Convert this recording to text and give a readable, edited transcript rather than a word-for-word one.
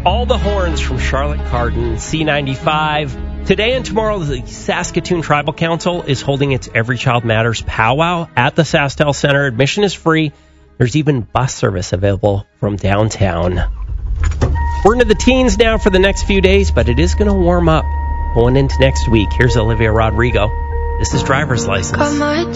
All the Horns from Charlotte Cardin, C95. Today and tomorrow, the Saskatoon Tribal Council is holding its Every Child Matters powwow at the SaskTel Center. Admission is free. There's even bus service available from downtown. We're into the teens now for the next few days, but it is going to warm up going into next week. Here's Olivia Rodrigo. This is Driver's License. Got my